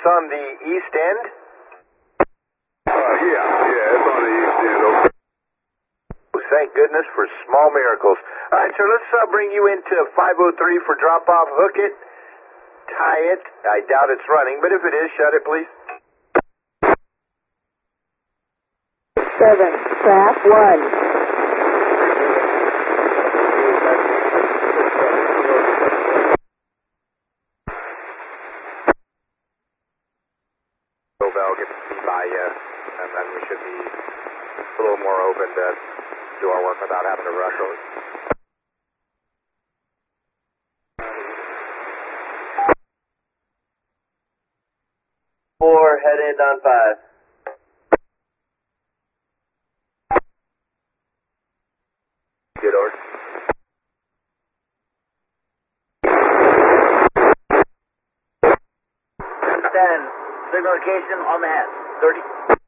it's on the east end? Yeah, it's on the east end. Okay. Thank goodness for small miracles. All right, sir, let's bring you into 503 for drop-off. Hook it, tie it. I doubt it's running, but if it is, shut it, please. 7, trap 1. Bell gets to be by you, and then we should be a little more open to do our work without having to rush over. Four, head in on 5. Good order. 10, signal location on the hat, 30.